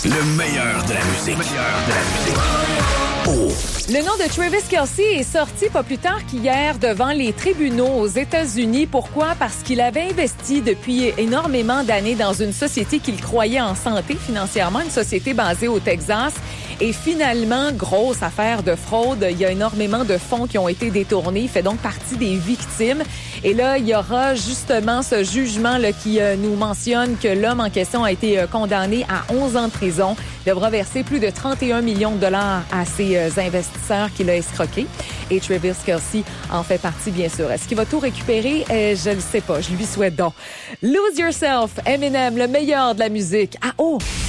Le meilleur de la musique. Oh. Le nom de Travis Kelce est sorti pas plus tard qu'hier devant les tribunaux aux États-Unis. Pourquoi? Parce qu'il avait investi depuis énormément d'années dans une société qu'il croyait en santé financièrement, une société basée au Texas. Et finalement, grosse affaire de fraude. Il y a énormément de fonds qui ont été détournés. Il fait donc partie des victimes. Et là, il y aura justement ce jugement là, qui nous mentionne que l'homme en question a été condamné à 11 ans de prison. Il devra verser plus de 31 millions de dollars à ses investisseurs qu'il a escroqués. Et Travis Kelce en fait partie, bien sûr. Est-ce qu'il va tout récupérer? Je ne le sais pas. Je lui souhaite donc. Lose Yourself, Eminem, le meilleur de la musique. Ah, oh!